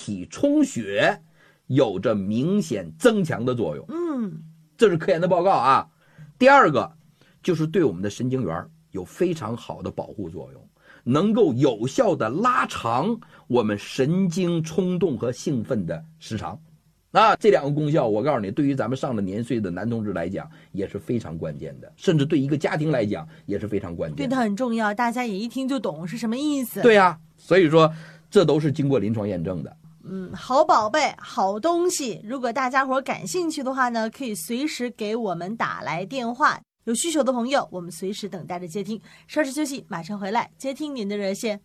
体充血有着明显增强的作用。这是科研的报告啊。第二个就是对我们的神经元有非常好的保护作用，能够有效的拉长我们神经冲动和兴奋的时长。这两个功效我告诉你，对于咱们上了年岁的男同志来讲也是非常关键的，甚至对一个家庭来讲也是非常关键的。 对，它很重要，大家也一听就懂是什么意思。 对啊，所以说这都是经过临床验证的。 好宝贝，好东西。如果大家伙感兴趣的话呢，可以随时给我们打来电话。有需求的朋友，我们随时等待着接听。稍事休息，马上回来接听您的热线。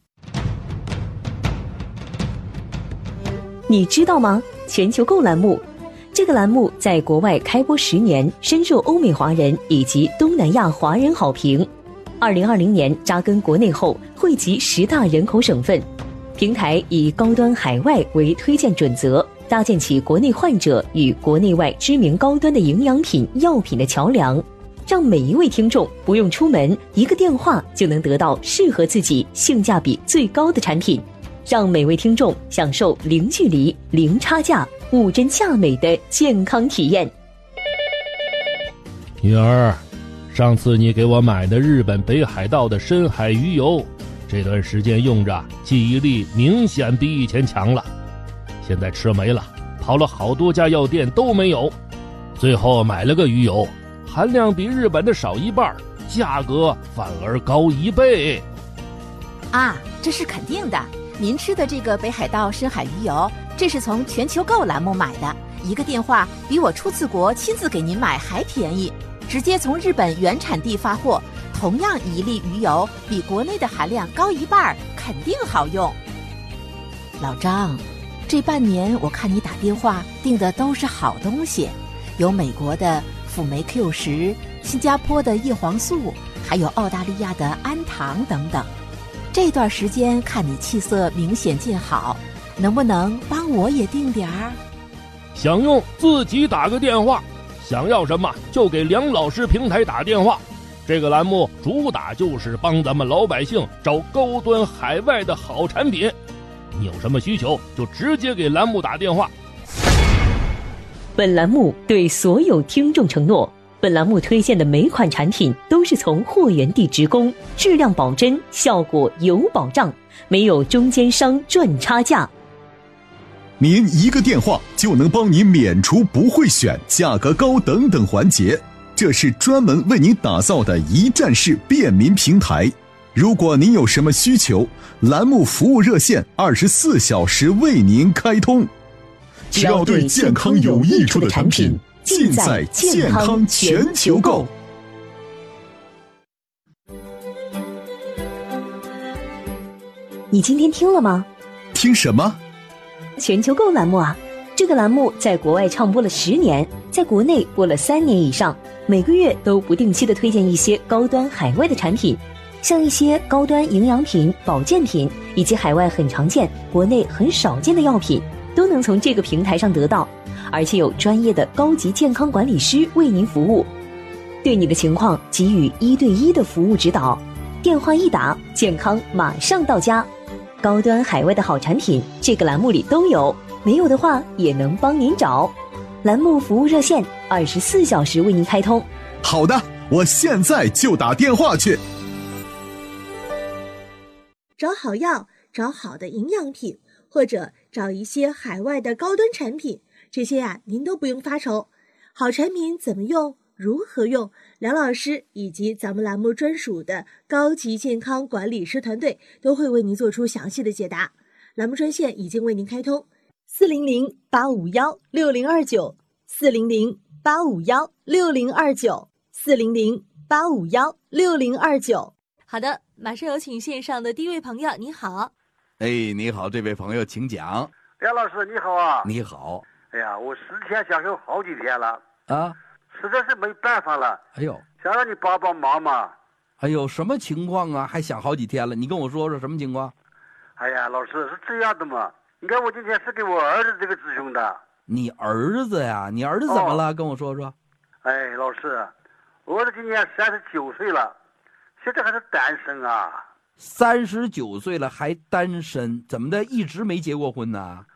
你知道吗？全球购栏目，这个栏目在国外开播10年，深受欧美华人以及东南亚华人好评。2020年扎根国内后，汇集10大人口省份。平台以高端海外为推荐准则，搭建起国内患者与国内外知名高端的营养品、药品的桥梁，让每一位听众不用出门，一个电话就能得到适合自己、性价比最高的产品，让每位听众享受零距离、零差价、物真价美的健康体验。 女儿，上次你给我买的日本北海道的深海鱼油，这段时间用着记忆力明显比以前强了，现在吃没了，跑了好多家药店都没有，最后买了个鱼油，含量比日本的少1半，价格反而高1倍。 这是肯定的。您吃的这个北海道深海鱼油，这是从全球购栏目买的，一个电话比我出次国亲自给您买还便宜，直接从日本原产地发货，同样1粒鱼油比国内的含量高1半，肯定好用。老张，这半年我看你打电话订的都是好东西，有美国的辅酶 Q10，新加坡的叶黄素，还有澳大利亚的氨糖等等。这段时间看你气色明显见好，能不能帮我也订点儿？ 想用自己打个电话，想要什么就给梁老师平台打电话。这个栏目主打就是帮咱们老百姓找高端海外的好产品，你有什么需求就直接给栏目打电话。 本栏目对所有听众承诺，本栏目推荐的每款产品都是从货源地直供，质量保真，效果有保障，没有中间商赚差价。 您一个电话就能帮你免除不会选、价格高等等环节，这是专门为您打造的一站式便民平台。如果您有什么需求，栏目服务热线24小时为您开通。只要对健康有益处的产品，尽在健康全球购。 你今天听了吗？ 听什么？ 全球购栏目啊，这个栏目在国外唱播了10年，在国内播了3年以上，每个月都不定期的推荐一些高端海外的产品，像一些高端营养品、保健品，以及海外很常见、国内很少见的药品，都能从这个平台上得到，而且有专业的高级健康管理师为您服务，对你的情况给予1对1的服务指导，电话一打，健康马上到家。高端海外的好产品，这个栏目里都有，没有的话也能帮您找。栏目服务热线24小时为您开通。 好的，我现在就打电话去。 找好药，找好的营养品，或者找一些海外的高端产品，这些您都不用发愁。好产品怎么用，如何用，梁老师以及咱们栏目专属的高级健康管理师团队都会为您做出详细的解答。栏目专线已经为您开通，400-851-6029 400-851-6029 400-851-6029。好的，马上有请线上的第一位朋友，你好。 你好，这位朋友请讲。 梁老师你好啊。 你好。 哎呀，我思前想后好几天了啊， 实在是没办法了。 哎呦， 想让你帮帮忙嘛。 哎呦，什么情况啊？还想好几天了？你跟我说说什么情况？ 哎呀，老师是这样的嘛，你看我今天是给我儿子这个咨询的。 你儿子呀？你儿子怎么了？跟我说说。 哎，老师，我儿子今年39岁了，现在还是单身啊。 39岁了还单身，怎么的？一直没结过婚呢？